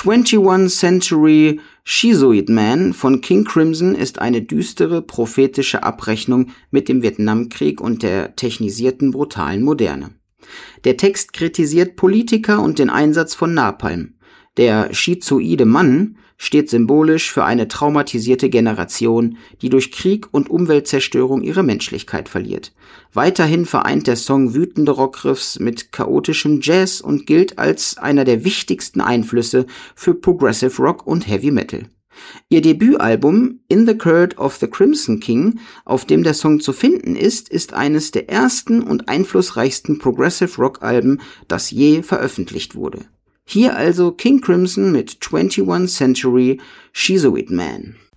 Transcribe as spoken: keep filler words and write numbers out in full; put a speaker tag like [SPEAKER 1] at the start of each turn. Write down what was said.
[SPEAKER 1] einundzwanzigste Century Schizoid Man von King Crimson ist eine düstere, prophetische Abrechnung mit dem Vietnamkrieg und der technisierten, brutalen Moderne. Der Text kritisiert Politiker und den Einsatz von Napalm. Der schizoide Mann steht symbolisch für eine traumatisierte Generation, die durch Krieg und Umweltzerstörung ihre Menschlichkeit verliert. Weiterhin vereint der Song wütende Rockriffs mit chaotischem Jazz und gilt als einer der wichtigsten Einflüsse für Progressive Rock und Heavy Metal. Ihr Debütalbum In the Court of the Crimson King, auf dem der Song zu finden ist, ist eines der ersten und einflussreichsten Progressive Rock Alben, das je veröffentlicht wurde. Hier also King Crimson mit einundzwanzigste Century Schizoid Man.